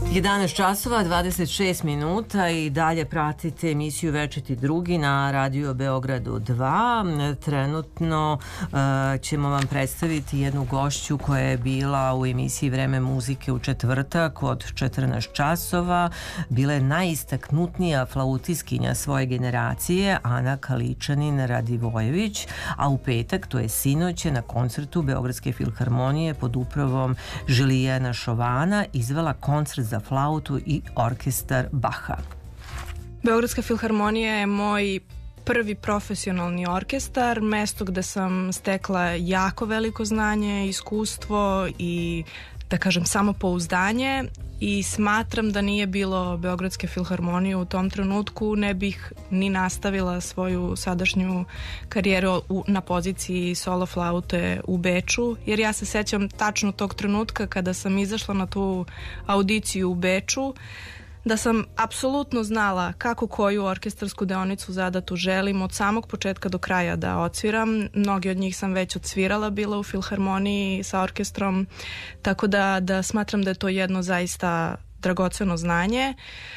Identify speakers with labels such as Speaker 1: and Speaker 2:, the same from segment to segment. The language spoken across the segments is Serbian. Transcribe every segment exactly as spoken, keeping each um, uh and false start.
Speaker 1: jedanaest časova, dvadeset šest minuta i dalje pratite emisiju Večiti drugi na Radio Beogradu dva. Trenutno uh, ćemo vam predstaviti jednu gošću koja je bila u emisiji Vreme muzike u četvrtak od četrnaest časova. Bila je najistaknutnija flautiskinja svoje generacije, Ana Kaličanin Radivojević, a u petak, to je sinoć, na koncertu Beogradske filharmonije pod upravom Žilijana Šovana izvela koncert za flautu i orkestar Baha.
Speaker 2: Beogradska filharmonija je moj prvi profesionalni orkestar, mesto gde sam stekla jako veliko znanje, iskustvo i, da kažem, samopouzdanje, i smatram da nije bilo Beogradske filharmonije u tom trenutku, ne bih ni nastavila svoju sadašnju karijeru u, na poziciji solo flaute u Beču, jer ja se sećam tačno tog trenutka kada sam izašla na tu audiciju u Beču, da sam apsolutno znala kako koju orkestarsku deonicu zadatu želim od samog početka do kraja da odsviram. Mnogi od njih sam već odsvirala bila u filharmoniji sa orkestrom, tako da, da smatram da je to jedno zaista dragoceno znanje.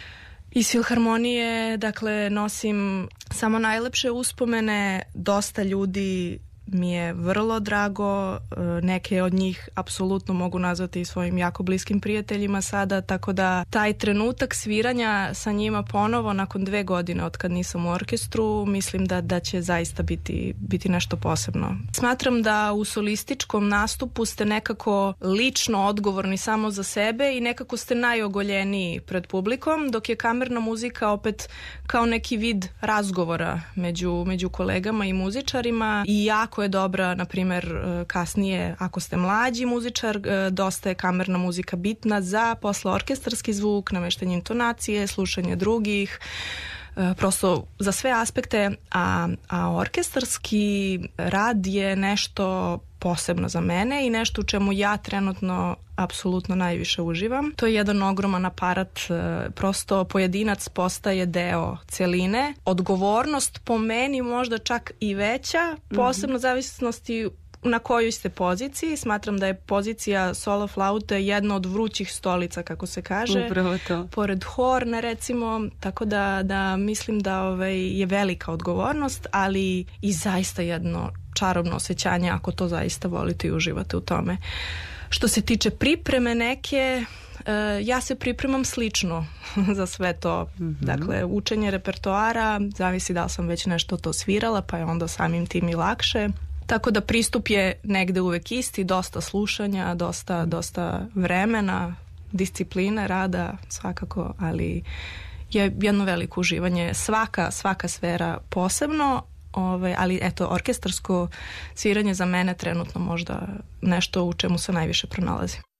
Speaker 2: Iz filharmonije, dakle, nosim samo najlepše uspomene, dosta ljudi mi je vrlo drago, neke od njih apsolutno mogu nazvati i svojim jako bliskim prijateljima sada, tako da taj trenutak sviranja sa njima ponovo nakon dve godine od kad nisam u orkestru, mislim da, da će zaista biti, biti nešto posebno. Smatram da u solističkom nastupu ste nekako lično odgovorni samo za sebe i nekako ste najogoljeniji pred publikom, dok je kamerna muzika opet kao neki vid razgovora među, među kolegama i muzičarima, i jako je dobra, na primjer, kasnije ako ste mlađi muzičar, dosta je kamerna muzika bitna za posle orkestarski zvuk, nameštanje intonacije, slušanje drugih, prosto za sve aspekte, a, a orkestarski rad je nešto posebno za mene i nešto u čemu ja trenutno apsolutno najviše uživam. To je jedan ogroman aparat, prosto pojedinac postaje deo celine. Odgovornost po meni možda čak i veća, posebno zavisnosti na kojoj ste poziciji. Smatram da je pozicija solo flaute jedna od vrućih stolica, kako se kaže.
Speaker 1: Upravo to. Pored
Speaker 2: horna, recimo, tako da, da mislim da ovaj, je velika odgovornost, ali i zaista jedno čarobno osjećanje ako to zaista volite i uživate u tome. Što se tiče pripreme neke, ja se pripremam slično za sve to. Mm-hmm. Dakle, učenje repertoara, zavisi da li sam već nešto to svirala, pa je onda samim tim i lakše. Tako da pristup je negde uvek isti, dosta slušanja, dosta, dosta vremena, discipline, rada, svakako, ali je jedno veliko uživanje. Svaka, svaka sfera posebno, Ove, ali eto, orkestarsko sviranje za mene trenutno možda nešto u čemu se najviše pronalazi.